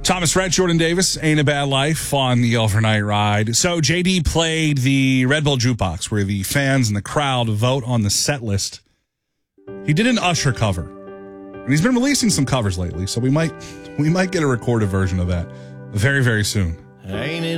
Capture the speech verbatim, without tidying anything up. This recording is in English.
Thomas Rhett, Jordan Davis, Ain't a Bad Life on the overnight ride. So J D played the Red Bull Jukebox, where the fans and the crowd vote on the set list. He did an Usher cover, and he's been releasing some covers lately, so we might we might get a recorded version of that very, very soon. Ain't it